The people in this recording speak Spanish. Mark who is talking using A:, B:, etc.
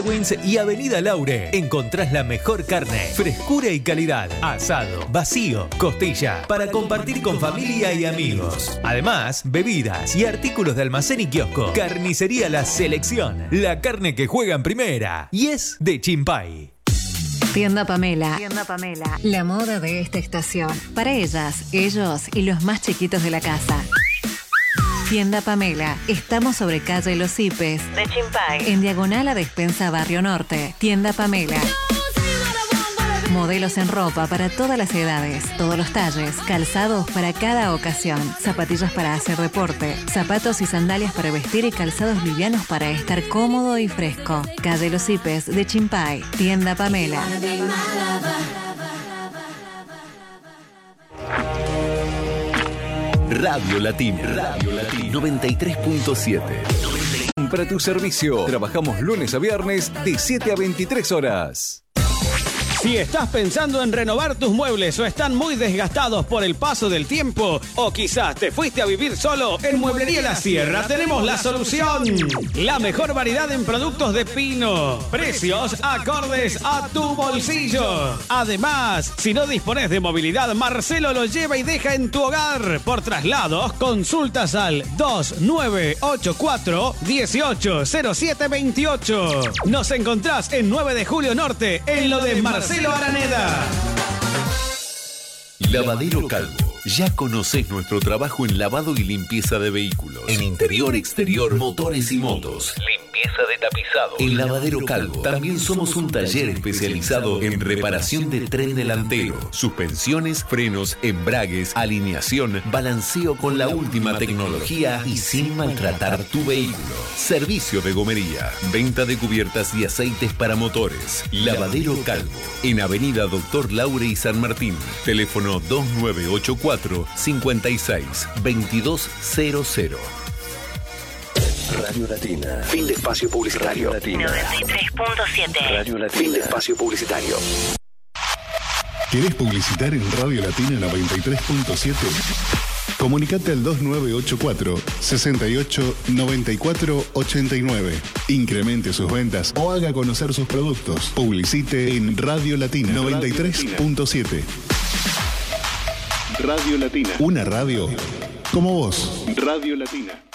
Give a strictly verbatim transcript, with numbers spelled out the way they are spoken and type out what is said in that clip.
A: Darwins y Avenida Laure. Encontrás la mejor carne, frescura y calidad. Asado, vacío, costilla, para compartir con familia y amigos. Además, bebidas y artículos de almacén y kiosco. Carnicería La Selección. La carne que juega en primera. Y es de Chimpay.
B: Tienda Pamela. Tienda Pamela. La moda de esta estación. Para ellas, ellos y los más chiquitos de la casa. Tienda Pamela. Estamos sobre calle Los Hipes de Chimpay, en diagonal a Despensa Barrio Norte. Tienda Pamela. Modelos en ropa para todas las edades, todos los talles, calzados para cada ocasión, zapatillas para hacer deporte, zapatos y sandalias para vestir y calzados livianos para estar cómodo y fresco. Calle Los Hipes de Chimpay. Tienda Pamela.
C: Radio Latina. Radio Latina. noventa y tres punto siete. Para tu servicio. Trabajamos lunes a viernes de siete a veintitrés horas.
D: Si estás pensando en renovar tus muebles o están muy desgastados por el paso del tiempo, o quizás te fuiste a vivir solo, en Mueblería La Sierra tenemos la solución. La mejor variedad en productos de pino. Precios acordes a tu bolsillo. Además, si no dispones de movilidad, Marcelo lo lleva y deja en tu hogar. Por traslados, consultas al dos nueve ocho cuatro, uno ocho cero siete dos ocho. Nos encontrás en nueve de julio Norte, en lo de Marcelo Araneda.
C: Lavadero Calvo. Ya conocés nuestro trabajo en lavado y limpieza de vehículos. En interior, exterior, motores y motos. Limpieza de tapizado. En Lavadero Calvo. También somos un taller especializado en reparación de tren delantero, suspensiones, frenos, embragues, alineación, balanceo con la última tecnología y sin maltratar tu vehículo. Servicio de gomería, venta de cubiertas y aceites para motores. Lavadero Calvo. En Avenida Doctor Laure y San Martín. Teléfono dos nueve ocho cuatro, cinco seis, veintidós cero cero.
E: Radio Latina. Fin de espacio publicitario.
B: noventa y tres punto siete.
E: Radio Latina. Fin de espacio publicitario.
F: ¿Querés publicitar en Radio Latina noventa y tres punto siete? Comunicate al dos nueve ocho cuatro, sesenta y ocho, noventa y cuatro, ochenta y nueve. Incremente sus ventas o haga conocer sus productos. Publicite en Radio Latina noventa y tres punto siete. Radio Latina. Una radio como vos. Radio Latina.